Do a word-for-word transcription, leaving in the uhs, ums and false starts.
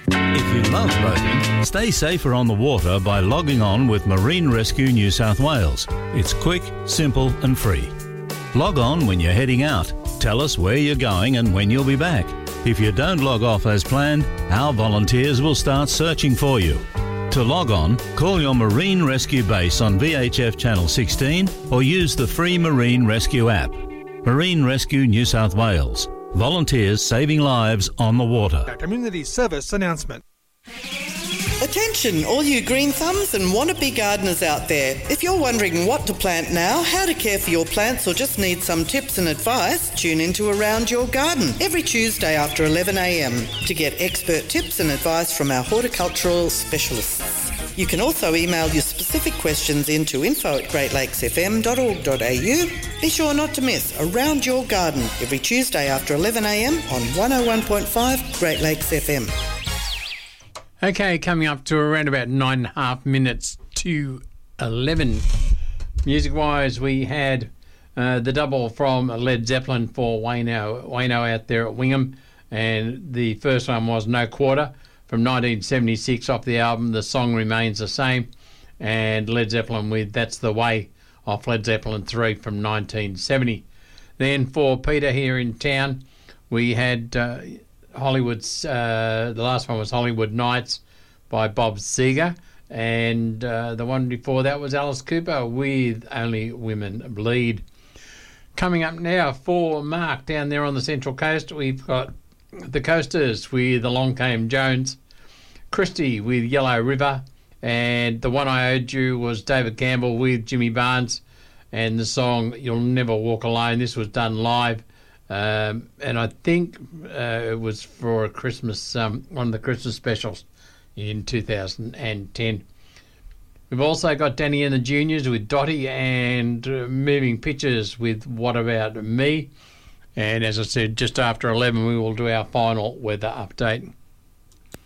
If you love boating, stay safer on the water by logging on with Marine Rescue New South Wales. It's quick, simple and free. Log on when you're heading out. Tell us where you're going and when you'll be back. If you don't log off as planned, our volunteers will start searching for you. To log on, call your Marine Rescue base on V H F Channel sixteen or use the free Marine Rescue app. Marine Rescue New South Wales. Volunteers saving lives on the water. A community service announcement. Attention, all you green thumbs and wannabe gardeners out there. If you're wondering what to plant now, how to care for your plants, or just need some tips and advice, tune into Around Your Garden every Tuesday after eleven a m to get expert tips and advice from our horticultural specialists. You can also email your specific questions into info at great lakes f m dot org dot a u. Be sure not to miss Around Your Garden every Tuesday after eleven a m on one oh one point five Great Lakes F M. Okay, coming up to around about nine and a half minutes to eleven. Music-wise, we had uh, the double from Led Zeppelin for Wayno, Wayno out there at Wingham, and the first one was No Quarter from nineteen seventy-six off the album The Song Remains the Same, and Led Zeppelin with That's the Way off Led Zeppelin three from nineteen seventy. Then for Peter here in town, we had... Uh, Hollywood's uh, the last one was Hollywood Nights by Bob Seger, and uh, the one before that was Alice Cooper with Only Women Bleed. Coming up now for Mark down there on the Central Coast, we've got the Coasters with Along Came Jones, Christie with Yellow River, and the one I owed you was David Campbell with Jimmy Barnes, and the song You'll Never Walk Alone. This was done live. Um, and I think uh, it was for a Christmas, um, one of the Christmas specials in two thousand ten. We've also got Danny and the Juniors with Dottie, and uh, Moving Pictures with What About Me. And as I said, just after eleven we will do our final weather update.